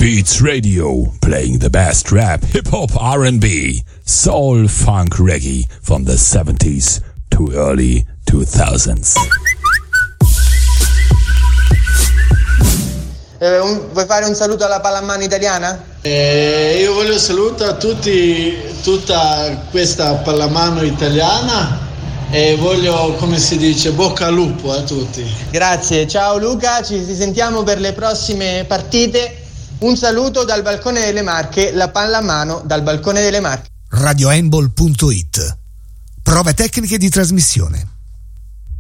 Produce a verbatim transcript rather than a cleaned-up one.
Beats Radio, playing the best rap, hip-hop, R and B, soul, funk, reggae from the seventies to early two thousands. Eh, un, vuoi fare un saluto alla pallamano italiana? Eh, io voglio salutare a tutti, tutta questa pallamano italiana e voglio, come si dice, bocca al lupo a tutti. Grazie, ciao Luca, ci sentiamo per le prossime partite. Un saluto dal balcone delle Marche, la pallamano dal balcone delle Marche. radiohandball punto it. Prove tecniche di trasmissione.